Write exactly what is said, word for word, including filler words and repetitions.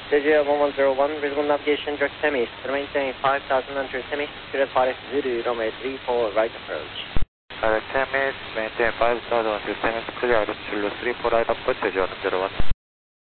J J one one zero one, resume navigation, direct semi, to maintain five thousand under semi, to Paris Zulu, runway three four, right approach. Direct semi, maintain five thousand under semi, clear Zulu three four, right approach, J J one zero one.